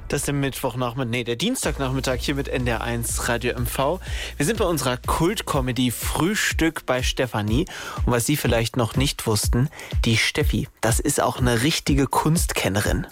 Das ist der Dienstagnachmittag hier mit NDR1 Radio MV. Wir sind bei unserer Kult-Comedy Frühstück bei Stefanie. Und was Sie vielleicht noch nicht wussten, die Steffi, das ist auch eine richtige Kunstkennerin.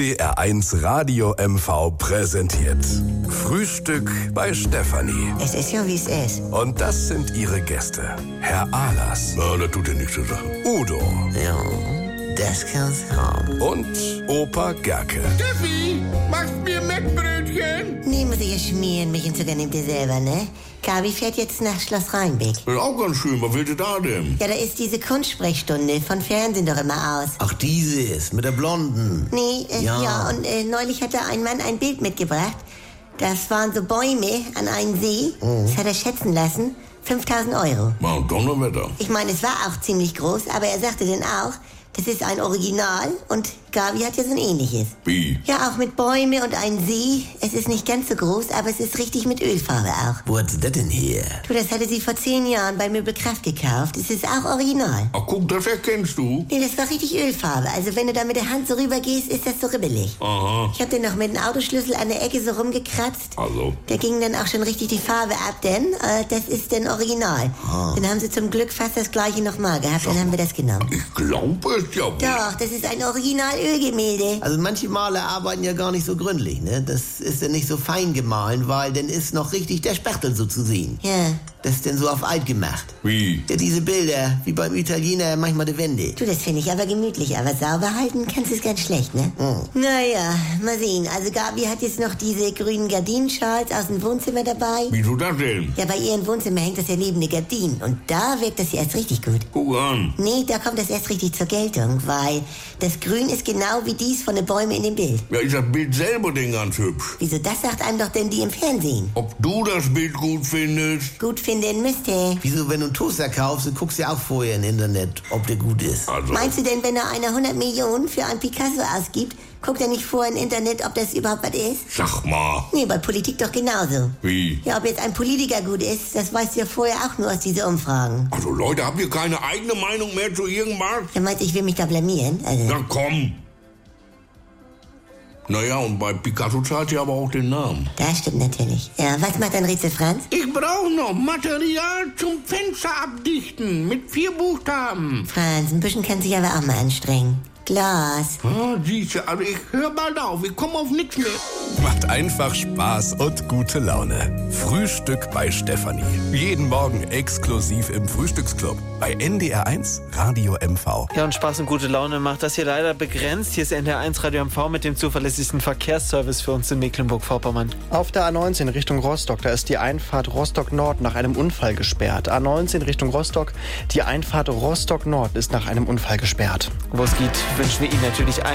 NDR1 Radio MV präsentiert Frühstück bei Stefanie. Es ist ja, wie es ist. Und das sind ihre Gäste. Herr Ahlers. Ja, das tut ja nichts zur Sache. Udo. Ja, das kann's haben. Und Opa Gerke. Steffi, machst mir Mettbrötchen? Nee, muss ich ja schmieren. Mich sogar nehmt ihr selber, ne? Gabi fährt jetzt nach Schloss Rheinbeck. Das ist auch ganz schön. Was willst du da denn? Ja, da ist diese Kunstsprechstunde von Fernsehen doch immer aus. Ach, diese ist mit der Blonden. Nee, ja, und neulich hat da ein Mann ein Bild mitgebracht. Das waren so Bäume an einem See. Das hat er schätzen lassen. 5.000 €. Mal Donnerwetter. Ich meine, es war auch ziemlich groß, aber er sagte dann auch, das ist ein Original und Gabi hat ja so ein ähnliches. Wie? Ja, auch mit Bäume und einem See. Es ist nicht ganz so groß, aber es ist richtig mit Ölfarbe auch. Wo hat sie das denn her? Du, das hatte sie vor 10 Jahren bei Möbelkraft gekauft. Es ist auch original. Ach guck, das erkennst du. Nee, das war richtig Ölfarbe. Also wenn du da mit der Hand so rüber gehst, ist das so ribbelig. Aha. Ich hab den noch mit dem Autoschlüssel an der Ecke so rumgekratzt. Also? Da ging dann auch schon richtig die Farbe ab, denn das ist dann original. Dann haben sie zum Glück fast das gleiche nochmal gehabt, dann haben wir das genommen. Ich glaube es ja wohl. Doch, das ist ein Original-Ölgemälde. Also manche Maler arbeiten ja gar nicht so gründlich, ne? Das ist ja nicht so fein gemahlen, weil dann ist noch richtig der Spachtel so zu sehen. Ja. Das ist denn so auf alt gemacht. Wie? Ja, diese Bilder, wie beim Italiener manchmal die Wände. Du, das finde ich aber gemütlich, aber sauber halten kannst du es ganz schlecht, ne? Naja, mal sehen. Also Gabi hat jetzt noch diese grünen Gardinenschals aus dem Wohnzimmer dabei. Wieso das denn? Ja, bei ihr im Wohnzimmer hängt das ja neben der Gardinen und da wirkt das ja erst richtig gut. Guck an. Nee, da kommt das erst richtig zur Geltung, weil das Grün ist genau wie dies von den Bäumen in dem Bild. Ja, ist das Bild selber denn ganz hübsch? Wieso, das sagt einem doch denn die im Fernsehen. Ob du das Bild gut findest? Gut finden müsste. Wieso, wenn du einen Toaster kaufst, dann guckst du ja auch vorher im Internet, ob der gut ist. Also. Meinst du denn, wenn da einer 100 Millionen für einen Picasso ausgibt, guckt er nicht vorher im Internet, ob das überhaupt was ist? Sag mal. Nee, bei Politik doch genauso. Wie? Ja, ob jetzt ein Politiker gut ist, das weißt du ja vorher auch nur aus diesen Umfragen. Also Leute, habt ihr keine eigene Meinung mehr zu irgendwas? Dann meinst du, ich will mich da blamieren? Also. Na komm. Naja, und bei Picasso zahlt sie aber auch den Namen. Das stimmt natürlich. Ja, was macht dein Rätsel, Franz? Ich brauche noch Material zum Fenster abdichten mit 4 Buchstaben. Franz, ein bisschen kannst du dich aber auch mal anstrengen. Glas. Ah, siehst du, also ich höre bald auf. Ich komme auf nichts mehr. Macht einfach Spaß und gute Laune. Frühstück bei Stefanie. Jeden Morgen exklusiv im Frühstücksclub bei NDR1 Radio MV. Ja, und Spaß und gute Laune macht das hier leider begrenzt. Hier ist NDR1 Radio MV mit dem zuverlässigsten Verkehrsservice für uns in Mecklenburg-Vorpommern. Auf der A19 Richtung Rostock, da ist die Einfahrt Rostock Nord nach einem Unfall gesperrt. A19 Richtung Rostock, die Einfahrt Rostock Nord ist nach einem Unfall gesperrt. Wo es geht, wünschen wir Ihnen natürlich